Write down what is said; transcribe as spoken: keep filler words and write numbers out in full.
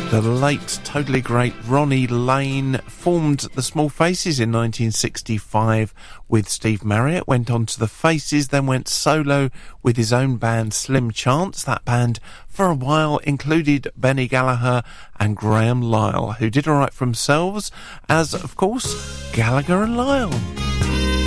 The late, totally great Ronnie Lane formed the Small Faces in nineteen sixty-five with Steve Marriott, went on to the Faces, then went solo with his own band Slim Chance. That band for a while included Benny Gallagher and Graham Lyle, who did alright for themselves as, of course, Gallagher and Lyle.